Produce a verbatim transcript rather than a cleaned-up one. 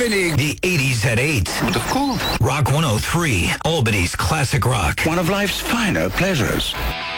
joining The eighties at eight. But of course, Rock one oh three, Albany's classic rock. one of life's finer pleasures.